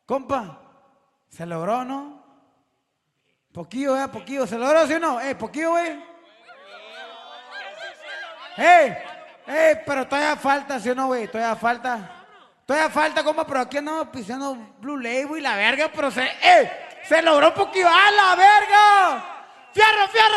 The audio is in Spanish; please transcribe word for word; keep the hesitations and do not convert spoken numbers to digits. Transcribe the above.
Compa, ¿se logró, no? Poquillo, eh, poquillo. ¿Se logró, sí o no? Eh, poquillo, güey. ¡Ey! ¡Ey! Pero todavía falta, ¿sí o no, güey? Todavía falta. Todavía falta, compa, pero aquí andamos pisando Blue Label y la verga, pero se... ¡Ey! ¡Se logró poquillo! ¡Ah, la verga! ¡Fierro, fierro!